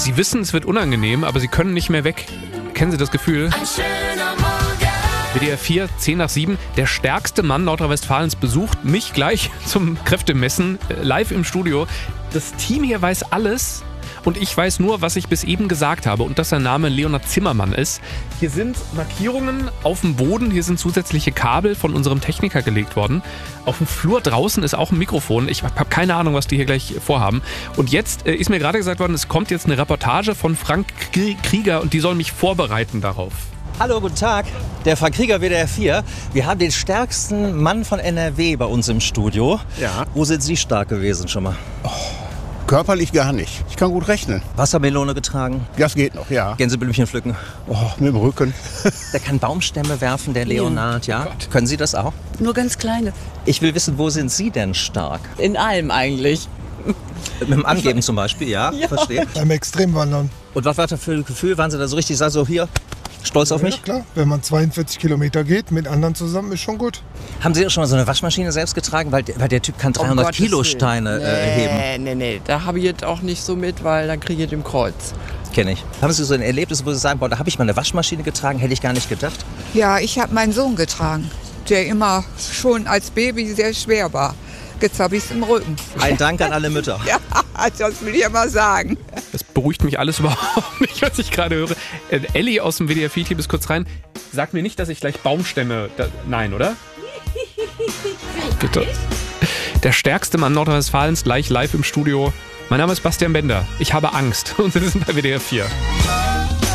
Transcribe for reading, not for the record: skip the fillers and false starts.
Sie wissen, es wird unangenehm, aber Sie können nicht mehr weg. Kennen Sie das Gefühl? Ein schöner Morgen. WDR 4, 10 nach 7. Der stärkste Mann Nordrhein-Westfalens besucht mich gleich zum Kräftemessen live im Studio. Das Team hier weiß alles und ich weiß nur, was ich bis eben gesagt habe und dass sein Name Leonhard Zimmermann ist. Hier sind Markierungen auf dem Boden, hier sind zusätzliche Kabel von unserem Techniker gelegt worden. Auf dem Flur draußen ist auch ein Mikrofon. Ich habe keine Ahnung, was die hier gleich vorhaben. Und jetzt ist mir gerade gesagt worden, es kommt jetzt eine Reportage von Frank Krieger und die soll mich vorbereiten darauf. Hallo, guten Tag. Der Frank Krieger, WDR 4. Wir haben den stärksten Mann von NRW bei uns im Studio. Ja. Wo sind Sie stark gewesen schon mal? Körperlich gar nicht. Ich kann gut rechnen. Wassermelone getragen, Das geht noch, ja. Gänseblümchen pflücken. Oh, mit dem Rücken. Der kann Baumstämme werfen, der Leonhard, ja? Können Sie das auch? Nur ganz kleine. Ich will wissen, wo sind Sie denn stark? In allem eigentlich. Mit dem Angeben zum Beispiel, ja? Verstehe. Beim Extremwandern. Und was war das für ein Gefühl? Waren Sie da so richtig, so hier, stolz auf mich? Ja, klar. Wenn man 42 Kilometer geht, mit anderen zusammen, ist schon gut. Haben Sie auch schon mal so eine Waschmaschine selbst getragen? Weil der Typ kann 300 Kilo Steine heben. Nee, da habe ich jetzt auch nicht so mit, weil dann kriege ich den Kreuz. Kenne ich. Haben Sie so ein Erlebnis, wo Sie sagen, boah, da habe ich mal eine Waschmaschine getragen, hätte ich gar nicht gedacht? Ja, ich habe meinen Sohn getragen, der immer schon als Baby sehr schwer war. Jetzt habe ich es im Rücken. Ein Dank an alle Mütter. Ja, das will ich immer sagen. Das beruhigt mich alles überhaupt nicht, was ich gerade höre. Elli aus dem WDR 4-Team ist kurz rein. Sag mir nicht, dass ich gleich Baumstämme... Nein, oder? Bitte. Der stärkste Mann Nordrhein-Westfalens gleich live im Studio. Mein Name ist Bastian Bender. Ich habe Angst und Sie sind bei WDR 4.